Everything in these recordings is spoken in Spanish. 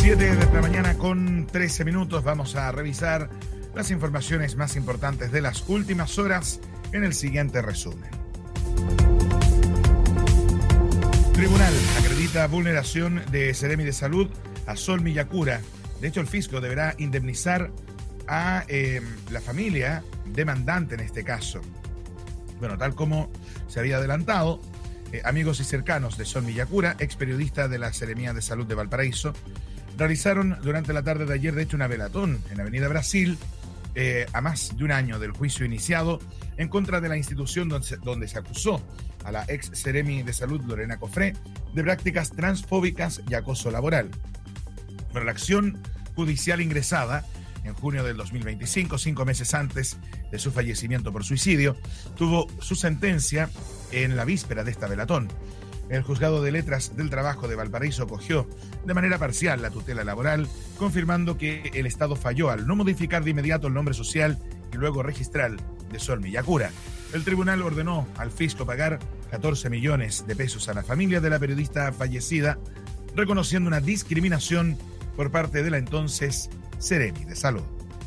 7 de la mañana con 13 minutos. Vamos a revisar las informaciones más importantes de las últimas horas en el siguiente resumen. Tribunal acredita vulneración de Seremi de Salud a Sol Millacura. De hecho, el fisco deberá indemnizar a la familia demandante en este caso. Bueno, tal como se había adelantado, amigos y cercanos de Sol Millacura, ex periodista de la Seremía de Salud de Valparaíso, realizaron durante la tarde de ayer, de hecho, una velatón en Avenida Brasil, a más de un año del juicio iniciado en contra de la institución donde se acusó a la ex Seremi de Salud, Lorena Cofré, de prácticas transfóbicas y acoso laboral. Pero la acción judicial ingresada en junio del 2025, 5 meses antes de su fallecimiento por suicidio, tuvo su sentencia en la víspera de esta velatón. El Juzgado de Letras del Trabajo de Valparaíso acogió de manera parcial la tutela laboral, confirmando que el Estado falló al no modificar de inmediato el nombre social y luego registral de Sol Millacura. El tribunal ordenó al fisco pagar 14 millones de pesos a la familia de la periodista fallecida, reconociendo una discriminación por parte de la entonces Seremi de Salud.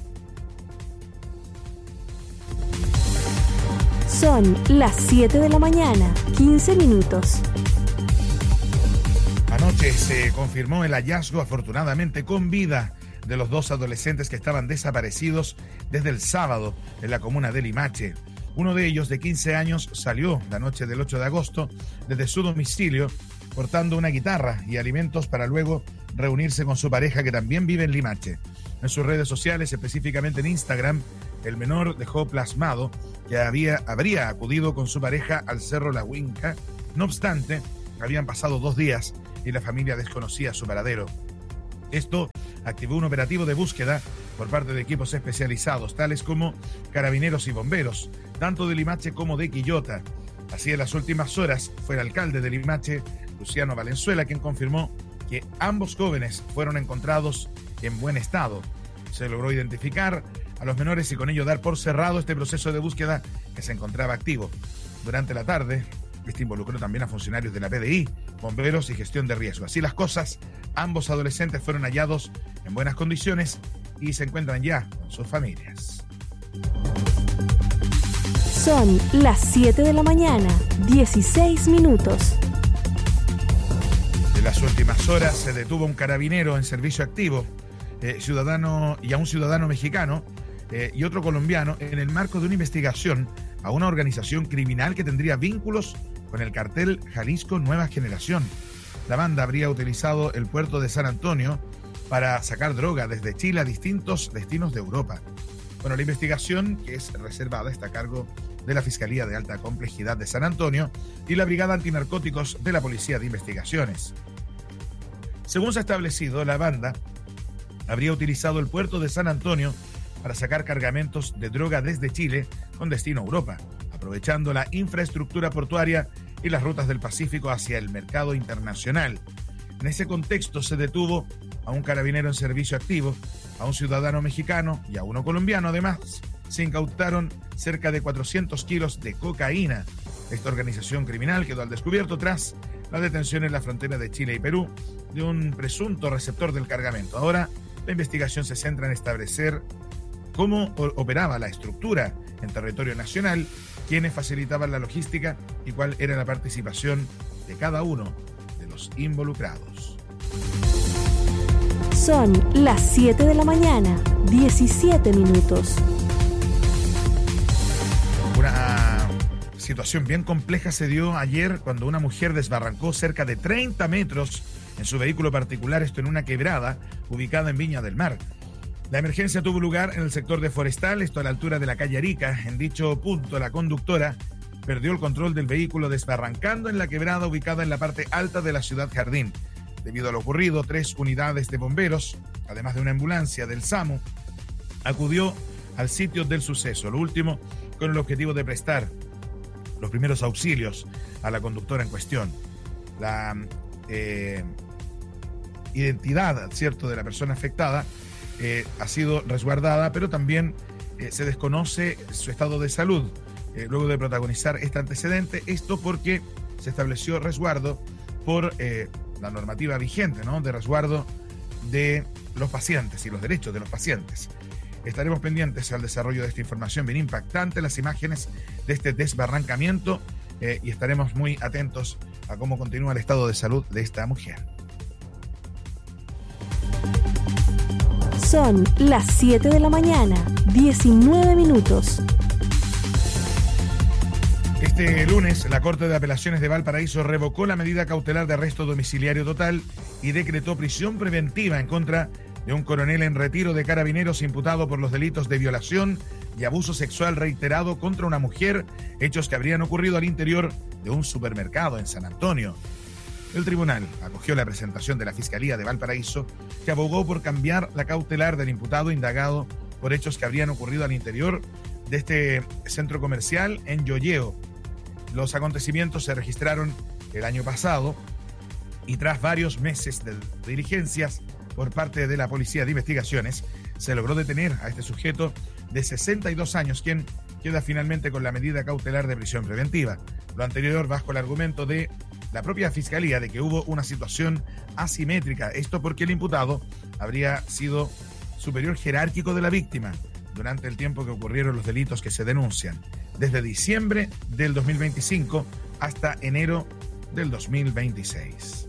Son las 7 de la mañana, 15 minutos. Anoche se confirmó el hallazgo, afortunadamente con vida, de los 2 adolescentes que estaban desaparecidos desde el sábado en la comuna de Limache. Uno de ellos, de 15 años, salió la noche del 8 de agosto desde su domicilio portando una guitarra y alimentos para luego reunirse con su pareja, que también vive en Limache. En sus redes sociales, específicamente en Instagram, el menor dejó plasmado que habría acudido con su pareja al Cerro La Huinca. No obstante, habían pasado 2 días y la familia desconocía su paradero. Esto activó un operativo de búsqueda por parte de equipos especializados, tales como carabineros y bomberos, tanto de Limache como de Quillota. Así, en las últimas horas, fue el alcalde de Limache, Luciano Valenzuela, quien confirmó que ambos jóvenes fueron encontrados en buen estado. Se logró identificar a los menores y con ello dar por cerrado este proceso de búsqueda que se encontraba activo. Durante la tarde, este involucró también a funcionarios de la PDI, bomberos y gestión de riesgo. Así las cosas, ambos adolescentes fueron hallados en buenas condiciones y se encuentran ya con sus familias. Son las 7 de la mañana, 16 minutos. En las últimas horas se detuvo un carabinero en servicio activo, a un ciudadano mexicano y otro colombiano en el marco de una investigación a una organización criminal que tendría vínculos con el cartel Jalisco Nueva Generación. La banda habría utilizado el puerto de San Antonio para sacar droga desde Chile a distintos destinos de Europa. Bueno, la investigación, que es reservada, está a cargo de la Fiscalía de Alta Complejidad de San Antonio y la Brigada Antinarcóticos de la Policía de Investigaciones. Según se ha establecido, la banda habría utilizado el puerto de San Antonio para sacar cargamentos de droga desde Chile con destino a Europa, aprovechando la infraestructura portuaria y las rutas del Pacífico hacia el mercado internacional. En ese contexto se detuvo a un carabinero en servicio activo, a un ciudadano mexicano y a uno colombiano. Además, se incautaron cerca de 400 kilos de cocaína. Esta organización criminal quedó al descubierto tras la detención en la frontera de Chile y Perú de un presunto receptor del cargamento. Ahora, la investigación se centra en establecer cómo operaba la estructura en territorio nacional, quiénes facilitaban la logística y cuál era la participación de cada uno de los involucrados. Son las 7 de la mañana, 17 minutos. Una situación bien compleja se dio ayer cuando una mujer desbarrancó cerca de 30 metros en su vehículo particular, esto en una quebrada ubicada en Viña del Mar. La emergencia tuvo lugar en el sector de Forestal, esto a la altura de la calle Arica. En dicho punto, la conductora perdió el control del vehículo desbarrancando en la quebrada ubicada en la parte alta de la ciudad Jardín. Debido a lo ocurrido, 3 unidades de bomberos, además de una ambulancia del SAMU, acudió al sitio del suceso, lo último con el objetivo de prestar los primeros auxilios a la conductora en cuestión. La identidad, ¿cierto?, de la persona afectada ha sido resguardada, pero también se desconoce su estado de salud luego de protagonizar este antecedente. Esto porque se estableció resguardo por la normativa vigente, ¿no?, de resguardo de los pacientes y los derechos de los pacientes. Estaremos pendientes al desarrollo de esta información bien impactante, las imágenes de este desbarrancamiento, y estaremos muy atentos a cómo continúa el estado de salud de esta mujer. Son las 7 de la mañana, 19 minutos. Este lunes, la Corte de Apelaciones de Valparaíso revocó la medida cautelar de arresto domiciliario total y decretó prisión preventiva en contra de un coronel en retiro de Carabineros imputado por los delitos de violación y abuso sexual reiterado contra una mujer, hechos que habrían ocurrido al interior de un supermercado en San Antonio. El tribunal acogió la presentación de la Fiscalía de Valparaíso, que abogó por cambiar la cautelar del imputado indagado por hechos que habrían ocurrido al interior de este centro comercial en Yoyeo. Los acontecimientos se registraron el año pasado y tras varios meses de diligencias por parte de la Policía de Investigaciones, se logró detener a este sujeto de 62 años, quien queda finalmente con la medida cautelar de prisión preventiva. Lo anterior bajo el argumento de la propia Fiscalía de que hubo una situación asimétrica. Esto porque el imputado habría sido superior jerárquico de la víctima durante el tiempo que ocurrieron los delitos que se denuncian, desde diciembre del 2025 hasta enero del 2026.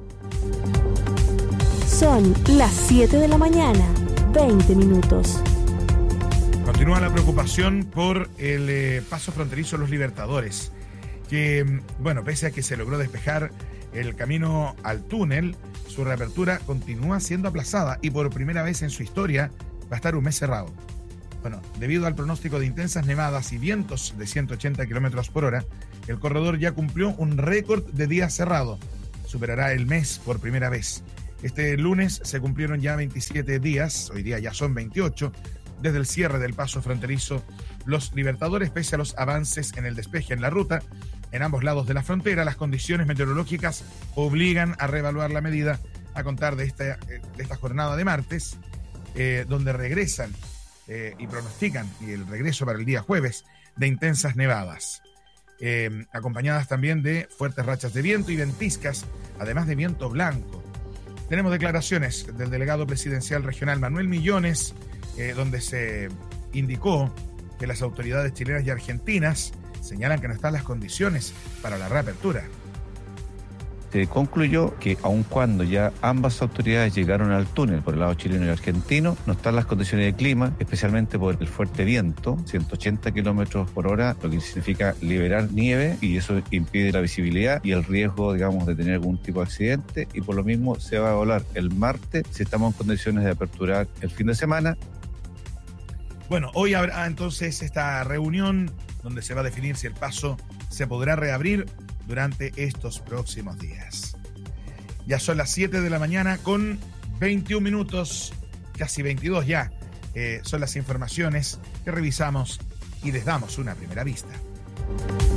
Son las 7 de la mañana, 20 minutos. Continúa la preocupación por el paso fronterizo Los Libertadores, que, bueno, pese a que se logró despejar el camino al túnel, su reapertura continúa siendo aplazada y por primera vez en su historia va a estar un mes cerrado. Bueno, debido al pronóstico de intensas nevadas y vientos de 180 kilómetros por hora, el corredor ya cumplió un récord de días cerrado. Superará el mes por primera vez. Este lunes se cumplieron ya 27 días, hoy día ya son 28, desde el cierre del paso fronterizo Los Libertadores, pese a los avances en el despeje en la ruta. En ambos lados de la frontera, las condiciones meteorológicas obligan a reevaluar la medida a contar de esta jornada de martes, donde regresan y pronostican y el regreso para el día jueves de intensas nevadas, acompañadas también de fuertes rachas de viento y ventiscas, además de viento blanco. Tenemos declaraciones del delegado presidencial regional Manuel Millones, donde se indicó que las autoridades chilenas y argentinas señalan que no están las condiciones para la reapertura. Se concluyó que aun cuando ya ambas autoridades llegaron al túnel por el lado chileno y argentino, no están las condiciones de clima, especialmente por el fuerte viento, 180 kilómetros por hora, lo que significa liberar nieve, y eso impide la visibilidad y el riesgo, digamos, de tener algún tipo de accidente, y por lo mismo se va a evaluar el martes si estamos en condiciones de aperturar el fin de semana. Bueno, hoy habrá entonces esta reunión donde se va a definir si el paso se podrá reabrir durante estos próximos días. Ya son las 7 de la mañana con 21 minutos, casi 22 ya. Son las informaciones que revisamos y les damos una primera vista.